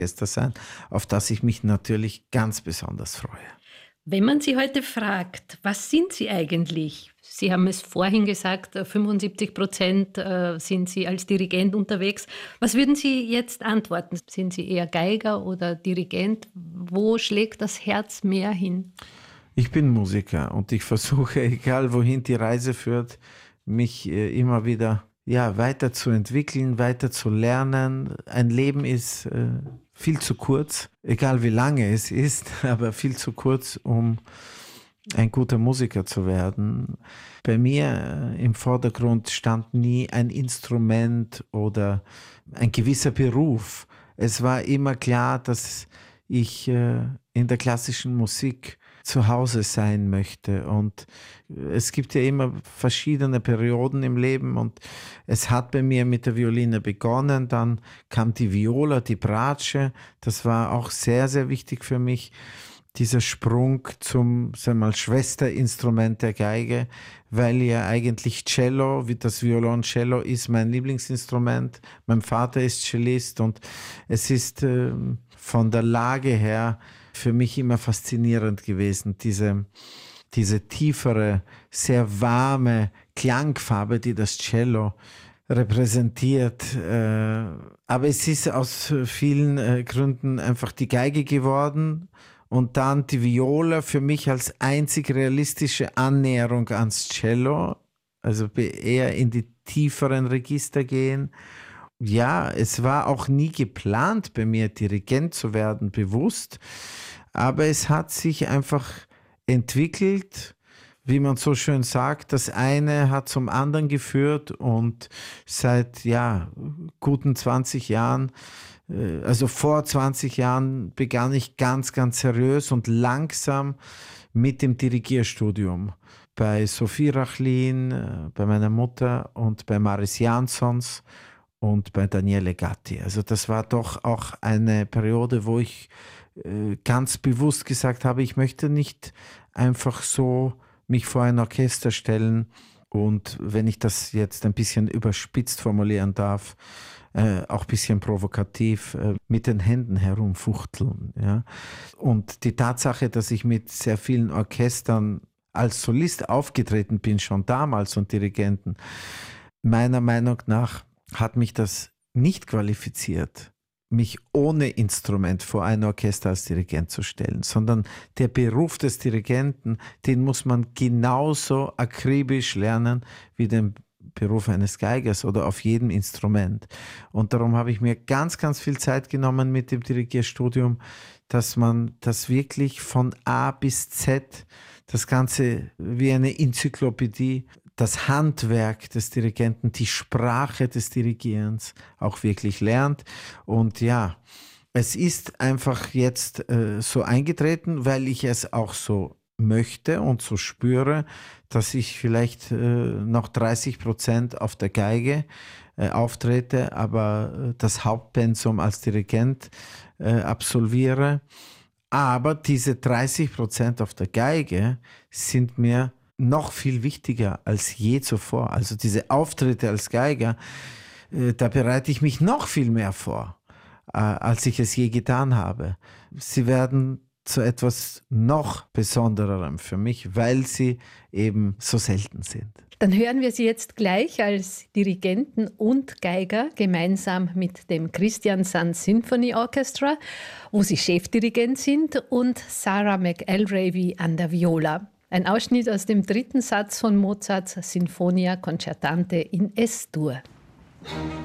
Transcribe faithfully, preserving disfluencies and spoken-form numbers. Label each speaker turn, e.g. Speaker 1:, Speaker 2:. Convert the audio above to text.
Speaker 1: Orchester sein, auf das ich mich natürlich ganz besonders freue.
Speaker 2: Wenn man Sie heute fragt, was sind Sie eigentlich? Sie haben es vorhin gesagt, fünfundsiebzig Prozent sind Sie als Dirigent unterwegs. Was würden Sie jetzt antworten? Sind Sie eher Geiger oder Dirigent? Wo schlägt das Herz mehr hin?
Speaker 1: Ich bin Musiker und ich versuche, egal wohin die Reise führt, mich immer wieder ja, weiterzuentwickeln, weiter zu lernen. Ein Leben ist äh, viel zu kurz, egal wie lange es ist, aber viel zu kurz, um ein guter Musiker zu werden. Bei mir äh, im Vordergrund stand nie ein Instrument oder ein gewisser Beruf. Es war immer klar, dass ich äh, in der klassischen Musik zu Hause sein möchte. Und es gibt ja immer verschiedene Perioden im Leben und es hat bei mir mit der Violine begonnen, dann kam die Viola, die Bratsche, das war auch sehr, sehr wichtig für mich, dieser Sprung zum, sagen wir mal, Schwesterinstrument der Geige, weil ja eigentlich Cello, wie das Violoncello ist mein Lieblingsinstrument, mein Vater ist Cellist und es ist äh, von der Lage her für mich immer faszinierend gewesen, diese, diese tiefere, sehr warme Klangfarbe, die das Cello repräsentiert. Aber es ist aus vielen Gründen einfach die Geige geworden und dann die Viola für mich als einzig realistische Annäherung ans Cello, also eher in die tieferen Register gehen. Ja, es war auch nie geplant bei mir, Dirigent zu werden, bewusst. Aber es hat sich einfach entwickelt, wie man so schön sagt. Das eine hat zum anderen geführt und seit ja, guten zwanzig Jahren, also vor zwanzig Jahren, begann ich ganz, ganz seriös und langsam mit dem Dirigierstudium. Bei Sophie Rachlin, bei meiner Mutter und bei Maris Jansons und bei Daniele Gatti. Also das war doch auch eine Periode, wo ich äh, ganz bewusst gesagt habe, ich möchte nicht einfach so mich vor ein Orchester stellen und, wenn ich das jetzt ein bisschen überspitzt formulieren darf, äh, auch ein bisschen provokativ, äh, mit den Händen herumfuchteln. Ja? Und die Tatsache, dass ich mit sehr vielen Orchestern als Solist aufgetreten bin, schon damals und Dirigenten, meiner Meinung nach hat mich das nicht qualifiziert, mich ohne Instrument vor ein Orchester als Dirigent zu stellen, sondern der Beruf des Dirigenten, den muss man genauso akribisch lernen wie den Beruf eines Geigers oder auf jedem Instrument. Und darum habe ich mir ganz, ganz viel Zeit genommen mit dem Dirigierstudium, dass man das wirklich von A bis Z, das Ganze wie eine Enzyklopädie, das Handwerk des Dirigenten, die Sprache des Dirigierens auch wirklich lernt. Und ja, es ist einfach jetzt äh, so eingetreten, weil ich es auch so möchte und so spüre, dass ich vielleicht äh, noch dreißig Prozent auf der Geige äh, auftrete, aber äh, das Hauptpensum als Dirigent äh, absolviere. Aber diese dreißig Prozent auf der Geige sind mir noch viel wichtiger als je zuvor. Also diese Auftritte als Geiger, äh, da bereite ich mich noch viel mehr vor, äh, als ich es je getan habe. Sie werden zu etwas noch Besondererem für mich, weil sie eben so selten sind.
Speaker 2: Dann hören wir Sie jetzt gleich als Dirigenten und Geiger gemeinsam mit dem Christian Sand Symphony Orchestra, wo Sie Chefdirigent sind, und Sarah McElravy an der Viola. Ein Ausschnitt aus dem dritten Satz von Mozarts Sinfonia Concertante in Es-Dur.